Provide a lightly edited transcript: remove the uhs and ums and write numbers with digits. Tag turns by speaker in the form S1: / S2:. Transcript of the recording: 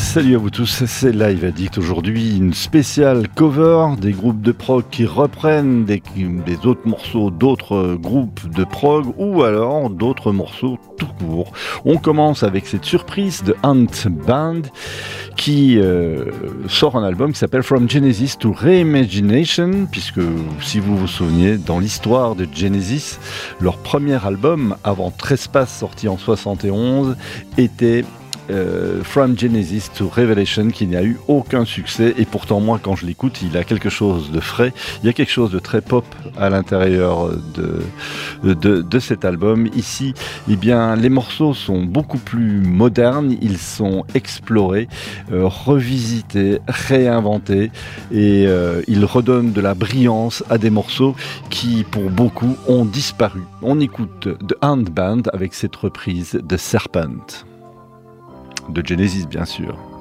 S1: Salut à vous tous, c'est Live Addict. Aujourd'hui, une spéciale cover des groupes de prog qui reprennent des autres morceaux d'autres groupes de prog ou alors d'autres morceaux tout court. On commence avec cette surprise de Ant Band qui sort un album qui s'appelle From Genesis to Reimagination, puisque si vous vous souvenez, dans l'histoire de Genesis, leur premier album avant Trespass sorti en 71 était From Genesis to Revelation, qui n'a eu aucun succès, et pourtant moi quand je l'écoute il a quelque chose de frais, il y a quelque chose de très pop à l'intérieur de cet album. Ici, eh bien, les morceaux sont beaucoup plus modernes, ils sont explorés, revisités, réinventés, et ils redonnent de la brillance à des morceaux qui pour beaucoup ont disparu. On écoute The Ant Band avec cette reprise de Serpent de Genesis, bien sûr.